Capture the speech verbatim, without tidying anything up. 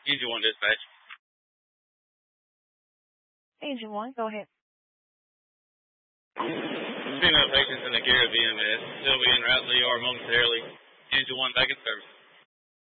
Engine one dispatch. Engine one, go ahead. Female patients in the care of V M S. They'll be in route to the E R momentarily. Engine one back in service.